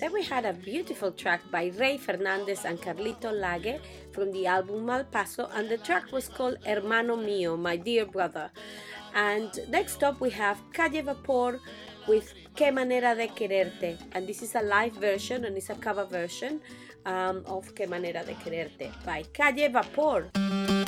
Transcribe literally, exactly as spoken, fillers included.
Then we had a beautiful track by Rey Fernandez and Carlito Lage from the album Malpaso, and the track was called Hermano Mío, My Dear Brother. And next up we have Calle Vapor with Qué Manera de Quererte, and this is a live version and it's a cover version um, of Qué Manera de Quererte by Calle Vapor.